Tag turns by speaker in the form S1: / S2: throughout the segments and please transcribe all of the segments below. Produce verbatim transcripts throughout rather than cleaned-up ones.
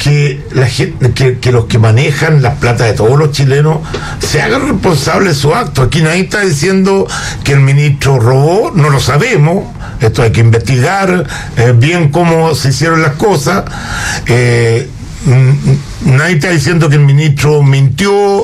S1: que la gente, que, que los que manejan las plata de todos los chilenos se hagan responsables de su acto. Aquí nadie está diciendo que el ministro robó, no lo sabemos, esto hay que investigar eh, bien cómo se hicieron las cosas. eh, nadie está diciendo que el ministro mintió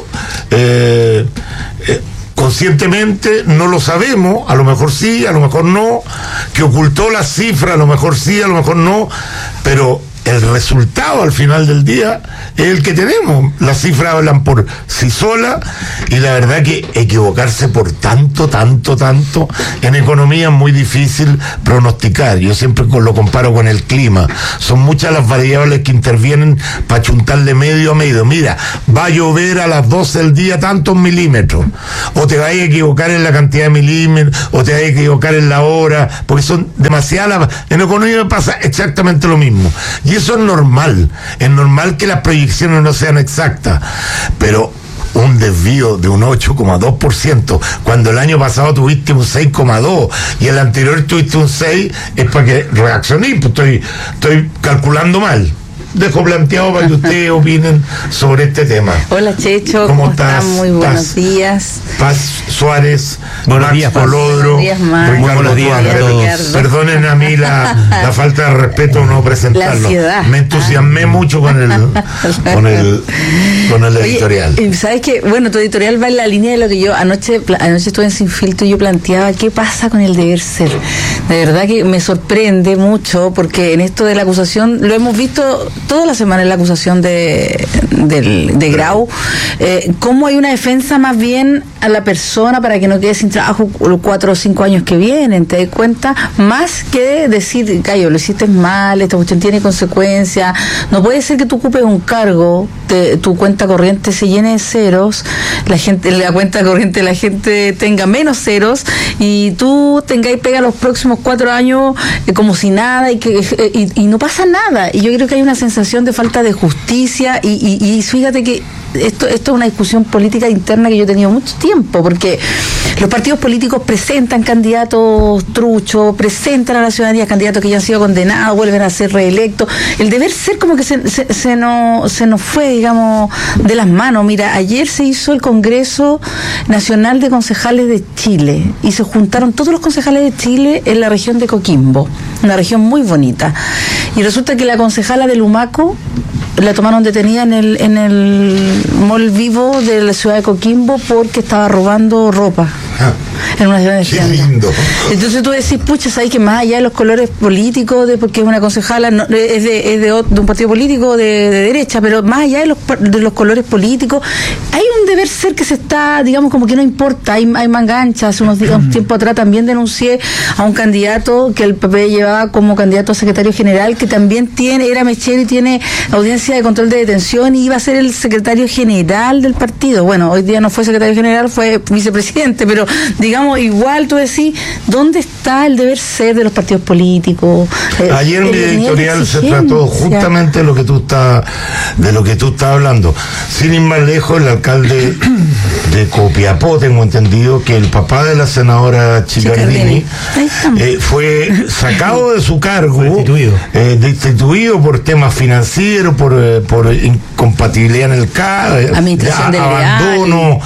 S1: eh, eh, conscientemente, no lo sabemos, a lo mejor sí, a lo mejor no, que ocultó la cifra, a lo mejor sí, a lo mejor no, pero el resultado al final del día es el que tenemos. Las cifras hablan por sí solas, y la verdad que equivocarse por tanto, tanto, tanto en economía es muy difícil pronosticar. Yo siempre lo comparo con el clima. Son muchas las variables que intervienen para chuntarle medio a medio. Mira, va a llover a las doce del día tantos milímetros, o te vas a equivocar en la cantidad de milímetros, o te vas a equivocar en la hora, porque son demasiadas. En economía pasa exactamente lo mismo. Y eso es normal, es normal que las proyecciones no sean exactas, pero un desvío de un ocho coma dos por ciento, cuando el año pasado tuviste un seis coma dos por ciento y el anterior tuviste un seis por ciento, es para que reaccionéis. Pues estoy, estoy calculando mal. Dejo planteado para que ustedes opinen sobre este tema.
S2: Hola, Checho,
S1: ¿cómo,
S2: ¿cómo
S1: estás?
S2: estás? Muy buenos
S1: Paz,
S2: días.
S1: Paz Suárez,
S3: buenos
S1: Max
S3: días,
S1: Polodro,
S2: buenos días, Max.
S1: Ricardo
S3: Buenos días
S1: Tuan.
S3: a todos.
S1: Perdonen a mí la, la falta de respeto no presentarlo.
S2: La ansiedad.
S1: Me entusiasmé mucho con el con el con el editorial.
S2: Oye, ¿sabes qué? Bueno, tu editorial va en la línea de lo que yo anoche anoche estuve en Sin Filtro y yo planteaba qué pasa con el deber ser. De verdad que me sorprende mucho, porque en esto de la acusación lo hemos visto toda la semana en la acusación de, de, de Grau, eh, cómo hay una defensa más bien a la persona para que no quede sin trabajo los cuatro o cinco años que vienen, ¿te das cuenta? Más que decir, Cayo, lo hiciste mal, esta cuestión tiene consecuencias, no puede ser que tú ocupes un cargo, te, tu cuenta corriente se llene de ceros, la gente, la cuenta corriente de la gente tenga menos ceros, y tú tengáis pega los próximos cuatro años eh, como si nada, y que eh, y, y no pasa nada. Y yo creo que hay una sensación de falta de justicia, y, y, y fíjate que esto, esto es una discusión política interna que yo he tenido mucho tiempo, porque los partidos políticos presentan candidatos truchos, presentan a la ciudadanía candidatos que ya han sido condenados, vuelven a ser reelectos. El deber ser como que se, se, se, nos, se nos fue, digamos, de las manos. Mira, ayer se hizo el Congreso Nacional de Concejales de Chile, y se juntaron todos los concejales de Chile en la región de Coquimbo, una región muy bonita. Y resulta que la concejala de Lumaco la tomaron detenida en el en el Mall Vivo de la ciudad de Coquimbo porque estaba robando ropa. Ah, en una ciudad de
S1: qué lindo.
S2: Entonces tú decís, pucha, ¿sabes que más allá de los colores políticos, de porque es una concejala, no, es, de, es de, de un partido político de, de derecha, pero más allá de los, de los colores políticos, hay un deber ser que se está, digamos, como que no importa, hay, hay manganchas. Hace unos días, un tiempo atrás también denuncié a un candidato que el P P llevaba como candidato a secretario general, que también tiene, era mechero y tiene audiencia de control de detención, y iba a ser el secretario general del partido. Bueno, hoy día no fue secretario general, fue vicepresidente, pero digamos, igual tú decís, ¿dónde está el deber ser de los partidos políticos?
S1: Ayer en mi editorial se trató justamente de lo que tú estás, de lo que tú estás hablando. Sin ir más lejos, el alcalde de Copiapó, tengo entendido que el papá de la senadora Chicardini eh, fue sacado de su cargo,
S3: destituido.
S1: Eh, destituido por temas financieros, por, eh, por incompatibilidad en el cargo,
S2: administración
S1: abandono.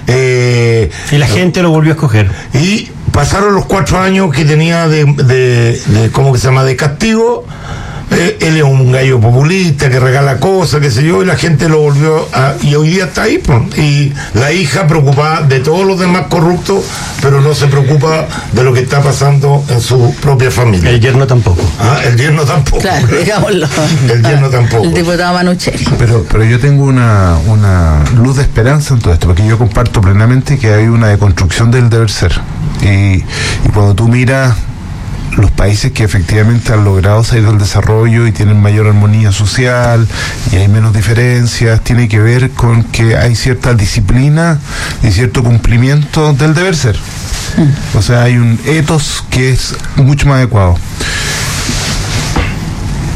S1: Eh,
S3: y la gente lo volvió a escoger.
S1: Y pasaron los cuatro años que tenía de, de, de ¿cómo que se llama?, de castigo. Eh, él es un gallo populista que regala cosas, qué sé yo, y la gente lo volvió a, y hoy día está ahí, pues. Y la hija preocupada de todos los demás corruptos, pero no se preocupa de lo que está pasando en su propia familia.
S3: El yerno tampoco.
S1: Ah, el yerno tampoco.
S2: Claro, digámoslo.
S1: El yerno tampoco.
S2: El diputado Manucheri.
S4: Pero, pero yo tengo una, una luz de esperanza en todo esto, porque yo comparto plenamente que hay una deconstrucción del deber ser. Y, y cuando tú miras los países que efectivamente han logrado salir del desarrollo y tienen mayor armonía social y hay menos diferencias, tiene que ver con que hay cierta disciplina y cierto cumplimiento del deber ser. O sea, hay un ethos que es mucho más adecuado.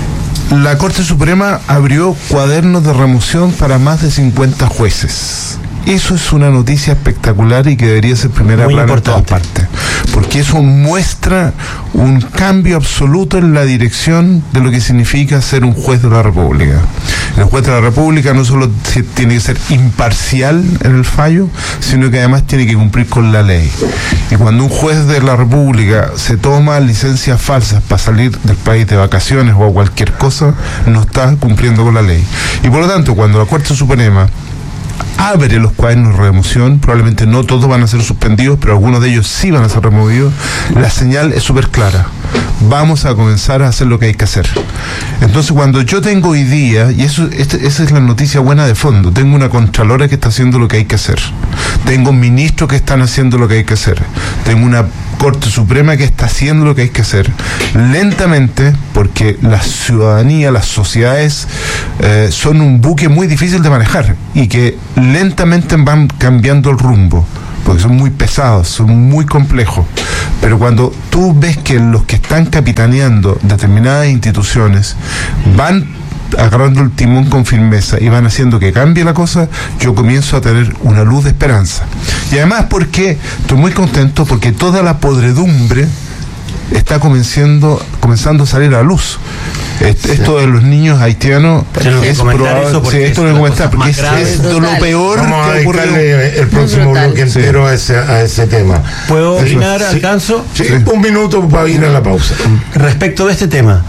S4: La Corte Suprema abrió cuadernos de remoción para más de cincuenta jueces. Eso es una noticia espectacular y que debería ser primera
S3: Muy
S4: plana
S3: importante.
S4: en todas partes, porque eso muestra un cambio absoluto en la dirección de lo que significa ser un juez de la República. El juez de la República no solo tiene que ser imparcial en el fallo, sino que además tiene que cumplir con la ley. Y cuando un juez de la República se toma licencias falsas para salir del país de vacaciones o a cualquier cosa, no está cumpliendo con la ley. Y por lo tanto, cuando la Corte Suprema abre los cuadernos de remoción, probablemente no todos van a ser suspendidos, pero algunos de ellos sí van a ser removidos, la señal es súper clara. Vamos a comenzar a hacer lo que hay que hacer. Entonces, cuando yo tengo hoy día, y eso este, esa es la noticia buena de fondo, tengo una contralora que está haciendo lo que hay que hacer, tengo ministros que están haciendo lo que hay que hacer, tengo una Corte Suprema que está haciendo lo que hay que hacer, lentamente, porque la ciudadanía, las sociedades eh, son un buque muy difícil de manejar y que lentamente van cambiando el rumbo, porque son muy pesados, son muy complejos. Pero cuando tú ves que los que están capitaneando determinadas instituciones van agarrando el timón con firmeza y van haciendo que cambie la cosa, yo comienzo a tener una luz de esperanza. Y además porque estoy muy contento porque toda la podredumbre está comenzando, comenzando a salir a la luz. Este, sí. Esto de los niños haitianos es probable, sí, esto lo voy a comentar porque es, es de lo peor.
S1: Vamos
S4: que
S1: a dedicarle el próximo bloque entero sí. a, ese, a ese tema.
S3: ¿Puedo opinar?
S1: Sí.
S3: ¿Alcanzo?
S1: Sí, sí. Un minuto para ir a la pausa.
S3: Respecto de este tema,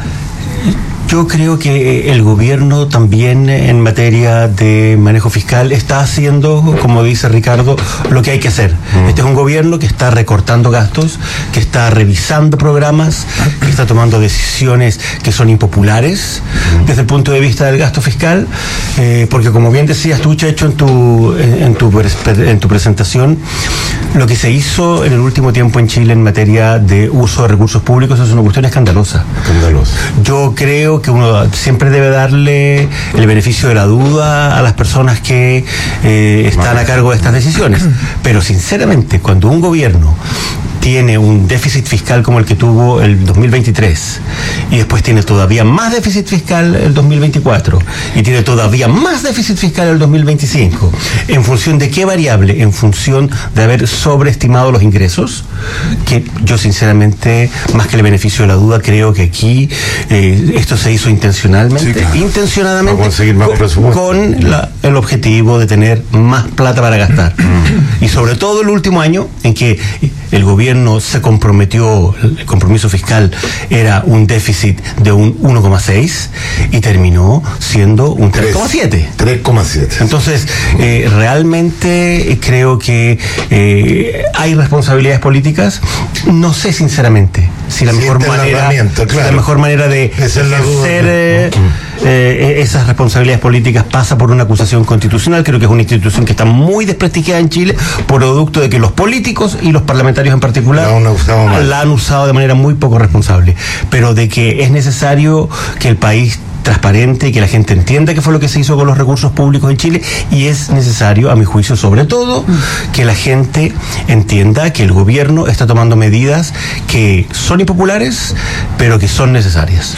S3: yo creo que el gobierno también en materia de manejo fiscal está haciendo, como dice Ricardo, lo que hay que hacer. Mm. Este es un gobierno que está recortando gastos, que está revisando programas, que está tomando decisiones que son impopulares mm. desde el punto de vista del gasto fiscal, eh, porque como bien decías tú, Checho, en tu, en, tu, en tu presentación, lo que se hizo en el último tiempo en Chile en materia de uso de recursos públicos es una cuestión escandalosa.
S1: Escandalosa.
S3: Yo creo que uno siempre debe darle el beneficio de la duda a las personas que eh, están a cargo de estas decisiones. Pero sinceramente, cuando un gobierno tiene un déficit fiscal como el que tuvo el dos mil veintitrés y después tiene todavía más déficit fiscal el dos mil veinticuatro y tiene todavía más déficit fiscal el dos mil veinticinco, ¿en función de qué variable? En función de haber sobreestimado los ingresos, que yo sinceramente, más que el beneficio de la duda, creo que aquí eh, esto se hizo intencionalmente, sí, claro. intencionadamente,
S1: para conseguir más presupuesto,
S3: con la, el objetivo de tener más plata para gastar. Y sobre todo el último año en que el gobierno se comprometió, el compromiso fiscal era un déficit de un uno coma seis y terminó siendo un tres coma siete.
S1: tres coma siete.
S3: Entonces, eh, realmente creo que eh, hay responsabilidades políticas. No sé sinceramente si la mejor manera,
S1: claro.
S3: si la mejor manera de ejercer eh, eh, esas responsabilidades políticas pasa por una acusación constitucional. Creo que es una institución que está muy desprestigiada en Chile, producto de que los políticos y los parlamentarios en particular
S1: la han usado mal.
S3: la han usado de manera muy poco responsable, pero de que es necesario que el país transparente y que la gente entienda qué fue lo que se hizo con los recursos públicos en Chile, y es necesario, a mi juicio, sobre todo, que la gente entienda que el gobierno está tomando medidas que son impopulares, pero que son necesarias.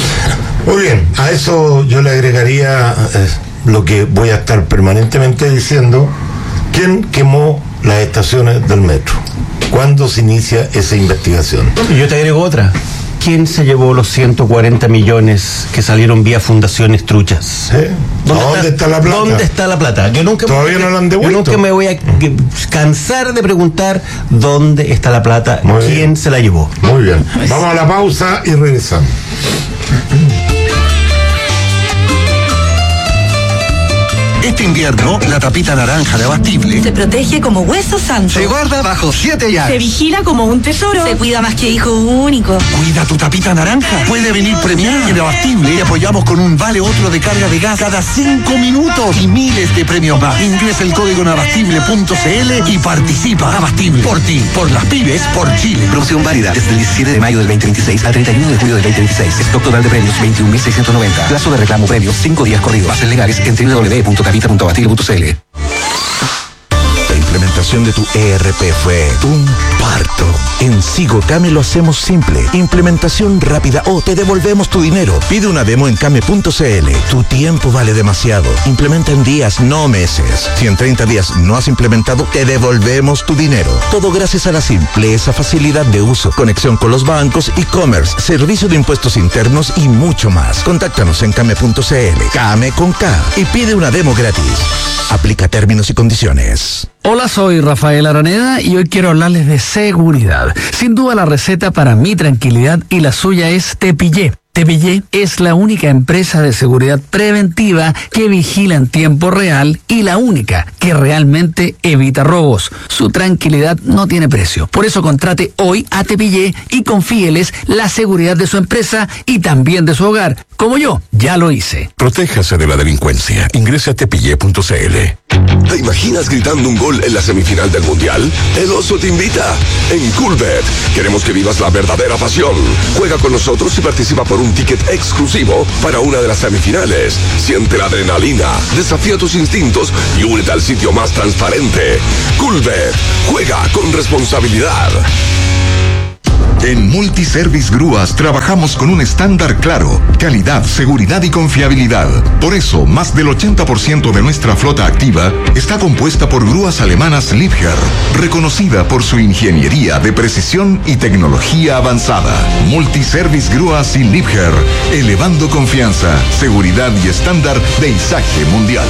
S1: Muy bien, a eso yo le agregaría eh, lo que voy a estar permanentemente diciendo: ¿quién quemó las estaciones del metro? ¿Cuándo se inicia esa investigación?
S3: Y yo te agrego otra. ¿Quién se llevó los ciento cuarenta millones que salieron vía fundaciones truchas?
S1: ¿Eh? ¿Dónde, ¿Dónde está, está la plata?
S3: ¿Dónde está la plata? Yo nunca
S1: Todavía
S3: me,
S1: no la han devuelto.
S3: Yo nunca me voy a cansar de preguntar dónde está la plata, Muy quién bien. se la llevó.
S1: Muy bien. Vamos a la pausa y regresamos.
S5: Este invierno, la tapita naranja de Abastible
S6: se protege como hueso santo.
S5: Se guarda bajo siete llaves.
S6: Se vigila como un tesoro. Se cuida más que hijo único.
S5: Cuida tu tapita naranja. Puede venir premiada. En Abastible y apoyamos con un vale otro de carga de gas cada cinco minutos y miles de premios más. Ingresa el código en abastible punto c l y participa. Abastible. Por ti, por las pibes, por Chile.
S7: Promoción válida desde el diecisiete de mayo del veinte veintiséis al treinta y uno de julio del veinte veintiséis. Stock total de premios veintiún mil seiscientos noventa. Plazo de reclamo premios cinco días corridos. Bases legales en doble u doble u doble u punto capita punto abastible punto c l.
S5: La implementación
S8: implementación de tu E R P fue un parto. En Sigocame lo hacemos simple. Implementación rápida o te devolvemos tu dinero. Pide una demo en came punto c l. Tu tiempo vale demasiado. Implementa en días, no meses. Si en treinta días no has implementado, te devolvemos tu dinero. Todo gracias a la simpleza, facilidad de uso, conexión con los bancos, e-commerce, servicio de impuestos internos y mucho más. Contáctanos en came punto c l. Came con K. Y pide una demo gratis. Aplica términos y condiciones.
S9: Hola, soy Rafael Araneda y hoy quiero hablarles de seguridad. Sin duda la receta para mi tranquilidad y la suya es Tepillé. Tepillé es la única empresa de seguridad preventiva que vigila en tiempo real y la única que realmente evita robos. Su tranquilidad no tiene precio. Por eso contrate hoy a Tepillé y confíeles la seguridad de su empresa y también de su hogar. Como yo, ya lo hice.
S10: Protéjase de la delincuencia. Ingrese a tepillé punto c l.
S11: ¿Te imaginas gritando un gol en la semifinal del Mundial? El Oso te invita. En Coolbet queremos que vivas la verdadera pasión. Juega con nosotros y participa por un ticket exclusivo para una de las semifinales. Siente la adrenalina, desafía tus instintos y únete al sitio más transparente. Coolbet. Juega con responsabilidad.
S12: En Multiservice Grúas trabajamos con un estándar claro, calidad, seguridad y confiabilidad. Por eso, más del ochenta por ciento de nuestra flota activa está compuesta por grúas alemanas Liebherr, reconocida por su ingeniería de precisión y tecnología avanzada. Multiservice Grúas y Liebherr, elevando confianza, seguridad y estándar de izaje mundial.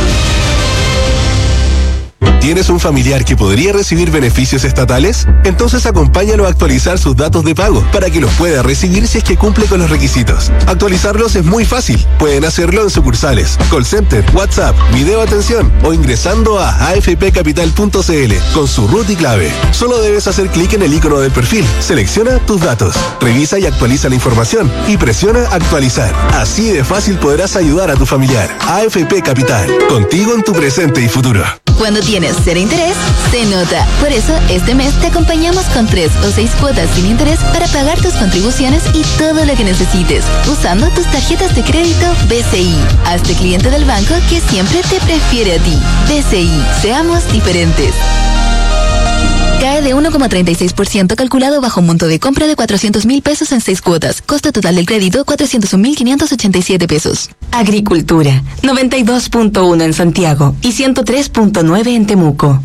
S13: ¿Tienes un familiar que podría recibir beneficios estatales? Entonces acompáñalo a actualizar sus datos de pago para que los pueda recibir si es que cumple con los requisitos. Actualizarlos es muy fácil. Pueden hacerlo en sucursales, call center, WhatsApp, video atención o ingresando a a f p capital punto c l con su root y clave. Solo debes hacer clic en el icono del perfil, selecciona tus datos, revisa y actualiza la información y presiona actualizar. Así de fácil podrás ayudar a tu familiar. A F P Capital, contigo en tu presente y futuro.
S14: Cuando tienes cero interés, se nota. Por eso, este mes te acompañamos con tres o seis cuotas sin interés para pagar tus contribuciones y todo lo que necesites, usando tus tarjetas de crédito B C I. Hazte cliente del banco que siempre te prefiere a ti. B C I, seamos diferentes. Cae de uno coma treinta y seis por ciento calculado bajo un monto de compra de cuatrocientos mil pesos en seis cuotas. Costo total del crédito, cuatrocientos un mil quinientos ochenta y siete pesos.
S6: Agricultura, noventa y dos punto uno en Santiago y ciento tres punto nueve en Temuco.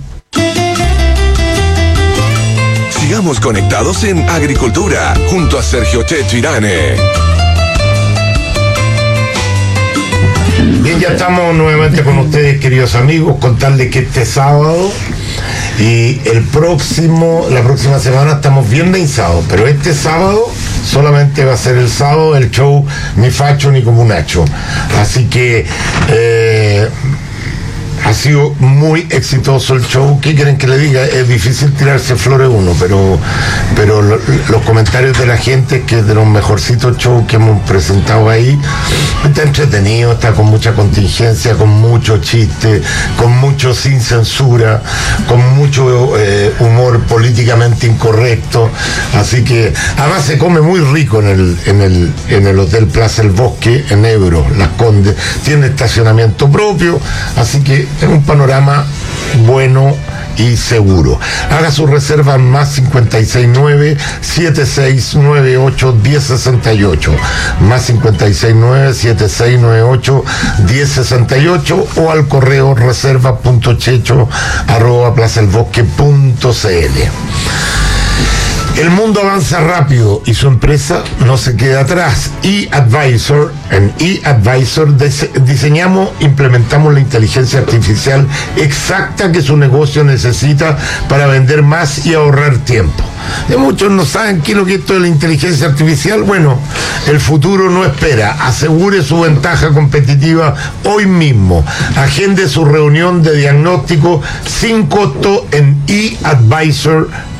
S11: Sigamos conectados en Agricultura, junto a Sergio Checho Irane.
S1: Bien, ya estamos nuevamente con ustedes, queridos amigos, contarles que este sábado y el próximo, la próxima semana estamos viernes y sábado, pero este sábado solamente va a ser el sábado el show Ni Facho ni Comunacho. Así que eh, ha sido muy exitoso el show. ¿Qué quieren que le diga? Es difícil tirarse flores uno, pero pero lo, los comentarios de la gente, que es de los mejorcitos shows que hemos presentado ahí, está entretenido, está con mucha contingencia, con mucho chiste, con mucho sin censura, con mucho eh, humor políticamente incorrecto. Así que además se come muy rico en el en el en el Hotel Plaza El Bosque en Ebro, Las Condes. Tiene estacionamiento propio, así que es un panorama bueno y seguro. Haga su reserva en más cincuenta y seis nueve, setenta y seis noventa y ocho, diez sesenta y ocho, más cincuenta y seis nueve, setenta y seis noventa y ocho, diez sesenta y ocho o al correo reserva punto checho arroba plaza el bosque punto c l. El mundo avanza rápido y su empresa no se queda atrás. eAdvisor, en eAdvisor diseñamos, implementamos la inteligencia artificial exacta que su negocio necesita para vender más y ahorrar tiempo. De muchos no saben qué es lo que es esto de la inteligencia artificial. Bueno, el futuro no espera. Asegure su ventaja competitiva hoy mismo. Agende su reunión de diagnóstico sin costo en e advisor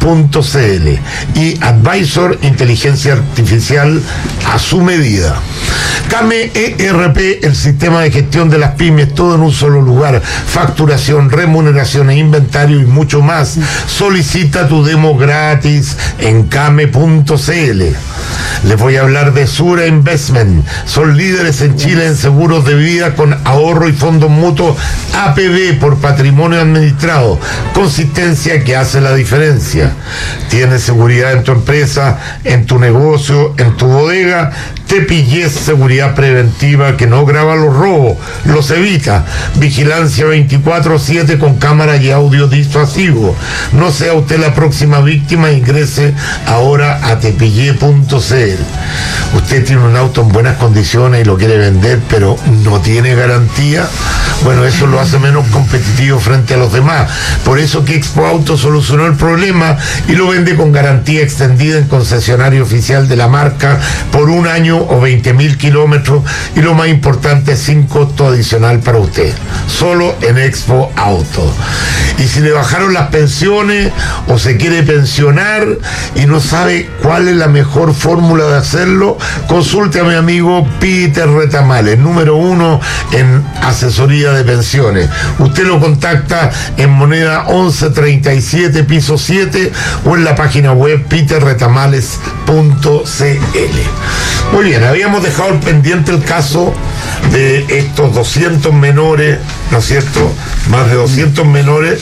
S1: punto c l y Advisor, inteligencia artificial a su medida. Kame E R P, el sistema de gestión de las pymes, todo en un solo lugar, facturación, remuneración e inventario y mucho más. Solicita tu demo gratis en kame punto c l. Les voy a hablar de Sura Investment. Son líderes en Chile en seguros de vida con ahorro y fondos mutuos A P B por patrimonio administrado. Consistencia que hace la diferencia. Tienes seguridad en tu empresa, en tu negocio, en tu bodega. Te pillé seguridad preventiva que no graba los robos, los evita. Vigilancia veinticuatro siete con cámara y audio disuasivo. No sea usted la próxima víctima, ingrese ahora a tepillé punto c l. Usted tiene un auto en buenas condiciones y lo quiere vender, pero no tiene garantía. Bueno, eso lo hace menos competitivo frente a los demás. Por eso que Expo Auto solucionó el problema y lo vende con garantía extendida en concesionario oficial de la marca por un año o veinte mil kilómetros, y lo más importante, sin costo adicional para usted, solo en Expo Auto. Y si le bajaron las pensiones o se quiere pensionar y no sabe cuál es la mejor fórmula de hacerlo, consulte a mi amigo Peter Retamales, número uno en asesoría de pensiones. Usted lo contacta en Moneda once treinta y siete, piso siete, o en la página web peter retamales punto c l. Muy bien, habíamos dejado pendiente el caso de estos doscientos menores, ¿no es cierto? Más de doscientos menores,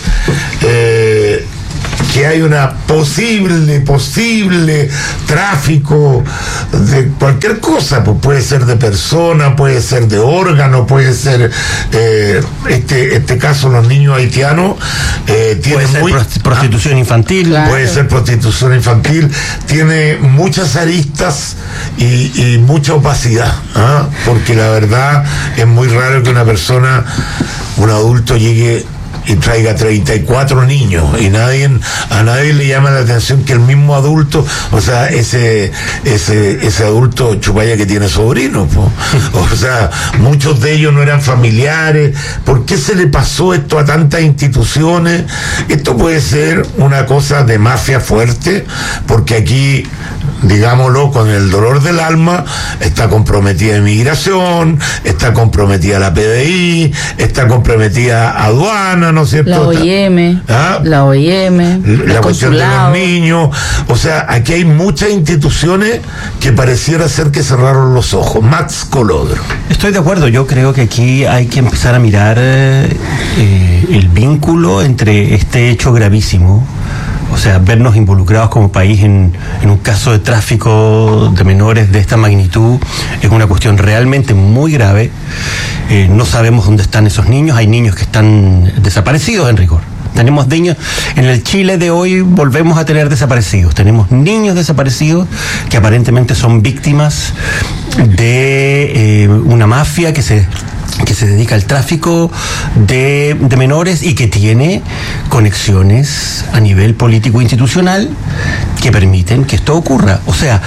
S1: eh, que hay una posible, posible tráfico de cualquier cosa, pues puede ser de persona, puede ser de órgano, puede ser, eh, este, este caso, los niños haitianos, eh, tiene
S3: puede ser
S1: muy,
S3: prostitución
S1: ah,
S3: infantil.
S1: Claro. Puede ser prostitución infantil, tiene muchas aristas y, y mucha opacidad, ¿ah? Porque la verdad es muy raro que una persona, un adulto, llegue y traiga treinta y cuatro niños y nadie, a nadie le llama la atención que el mismo adulto, o sea, ese ese ese adulto chupaya que tiene sobrinos, po. O sea, muchos de ellos no eran familiares. ¿Por qué se le pasó esto a tantas instituciones? Esto puede ser una cosa de mafia fuerte, porque aquí, digámoslo con el dolor del alma, está comprometida Inmigración, está comprometida la P D I, está comprometida aduana, ¿no es cierto?
S2: La O I M,
S1: ¿Ah?
S2: la O I M,
S1: la
S2: el
S1: cuestión de los
S2: consulado.
S1: niños. O sea, aquí hay muchas instituciones que pareciera ser que cerraron los ojos. Max Colodro.
S3: Estoy de acuerdo, yo creo que aquí hay que empezar a mirar eh, el vínculo entre este hecho gravísimo, o sea, vernos involucrados como país en, en un caso de tráfico de menores de esta magnitud es una cuestión realmente muy grave. Eh, no sabemos dónde están esos niños, hay niños que están desaparecidos en rigor. Tenemos niños, en el Chile de hoy volvemos a tener desaparecidos, tenemos niños desaparecidos que aparentemente son víctimas de eh, una mafia que se que se dedica al tráfico de, de menores y que tiene conexiones a nivel político institucional que permiten que esto ocurra. O sea,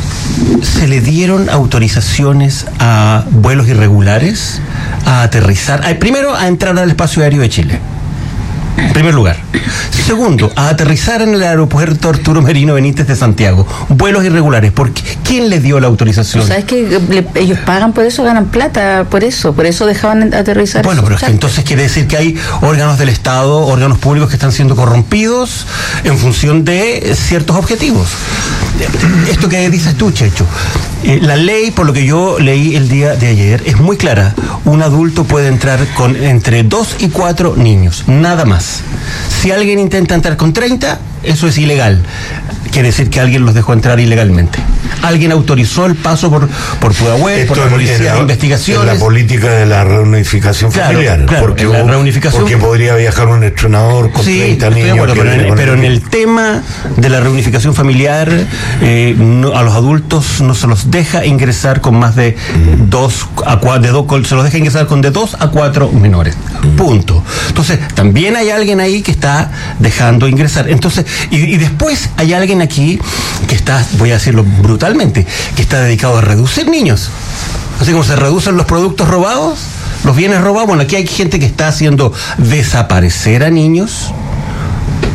S3: se le dieron autorizaciones a vuelos irregulares a aterrizar, a, primero a entrar al espacio aéreo de Chile. En primer lugar. Segundo, a aterrizar en el aeropuerto Arturo Merino Benítez de Santiago. Vuelos irregulares. ¿Por qué? ¿Quién les dio la autorización?
S2: ¿Sabes que le, ellos pagan por eso, ganan plata por eso? Por eso dejaban aterrizar.
S3: Bueno, pero es que entonces quiere decir que hay órganos del Estado, órganos públicos que están siendo corrompidos en función de ciertos objetivos. Esto que dices tú, Checho, eh, la ley, por lo que yo leí el día de ayer, es muy clara. Un adulto puede entrar con entre dos y cuatro niños, nada más. Si alguien intenta entrar con treinta, eso es ilegal. Quiere decir que alguien los dejó entrar ilegalmente. Alguien autorizó el paso por, por Pudahuel, por la Policía de Investigaciones.
S1: En la política de la reunificación
S3: Claro,
S1: familiar.
S3: claro,
S1: porque,
S3: en la reunificación-
S1: porque podría viajar un entrenador con
S3: Sí,
S1: treinta
S3: estoy de
S1: niños.
S3: acuerdo,
S1: que
S3: pero,
S1: viene
S3: en,
S1: con
S3: pero
S1: el-
S3: en el tema de la reunificación familiar, eh, no- a los adultos no se los deja ingresar con más de
S1: Mm.
S3: dos a cuatro, de dos, con- se los deja ingresar con de dos a cuatro menores.
S1: Mm.
S3: Punto. Entonces, también hay alguien ahí que está dejando ingresar. Entonces, y, y después hay alguien aquí que está, voy a decirlo brutalmente, que está dedicado a reducir niños. Así como se reducen los productos robados, los bienes robados, bueno, aquí hay gente que está haciendo desaparecer a niños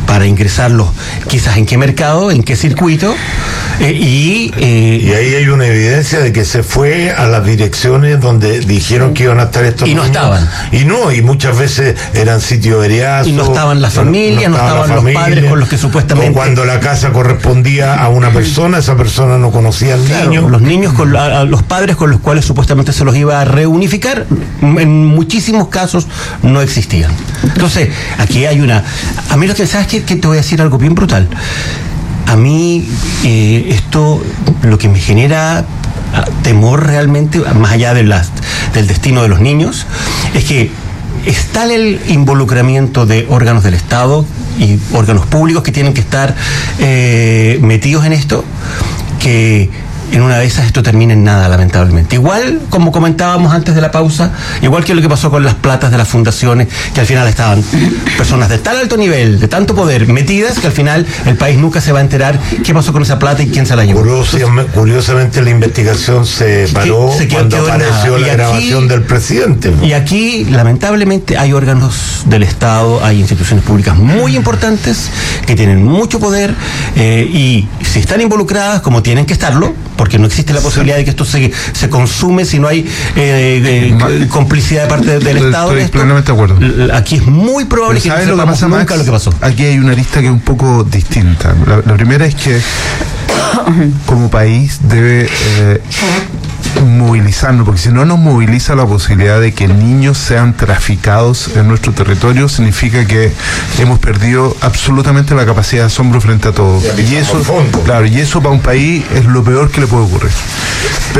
S3: para ingresarlos, quizás en qué mercado, en qué circuito, eh, y, eh,
S1: y ahí hay una evidencia de que se fue a las direcciones donde dijeron que iban a estar estos
S3: y no
S1: niños,
S3: estaban.
S1: Y no, y muchas veces eran sitios veriazos.
S3: Y no estaban las familias, no, no estaban, estaban los padres con los que supuestamente...
S1: O cuando la casa correspondía a una persona, esa persona no conocía al
S3: claro,
S1: niño.
S3: Los niños, con a, a los padres con los cuales supuestamente se los iba a reunificar, en muchísimos casos no existían. Entonces, aquí hay una... A mí lo que, ¿sabes qué? Que te voy a decir algo bien brutal. A mí eh, esto lo que me genera temor realmente, más allá de las, del destino de los niños, es que es tal el involucramiento de órganos del Estado y órganos públicos que tienen que estar eh, metidos en esto, que en una de esas esto termina en nada, lamentablemente. Igual, como comentábamos antes de la pausa, igual que lo que pasó con las platas de las fundaciones, que al final estaban personas de tal alto nivel, de tanto poder, metidas, que al final el país nunca se va a enterar qué pasó con esa plata y quién se la llevó.
S1: Curiosamente, curiosamente la investigación se paró
S3: se
S1: cuando apareció la
S3: aquí,
S1: grabación del presidente.
S3: Y aquí, lamentablemente, hay órganos del Estado, hay instituciones públicas muy importantes que tienen mucho poder eh, y si están involucradas, como tienen que estarlo, porque no existe la posibilidad de que esto se, se consume si no hay eh, eh, complicidad de parte del Estado.
S4: Estoy plenamente de acuerdo.
S3: Aquí es muy probable que no sepamos
S4: lo que pasa,
S3: nunca
S4: Max,
S3: lo que pasó.
S4: Aquí hay una lista que es un poco distinta. La, la primera es que como país debe eh, movilizarnos, porque si no nos moviliza la posibilidad de que niños sean traficados en nuestro territorio, significa que hemos perdido absolutamente la capacidad de asombro frente a todo. Y eso, claro, y eso para un país es lo peor que le puede ocurrir.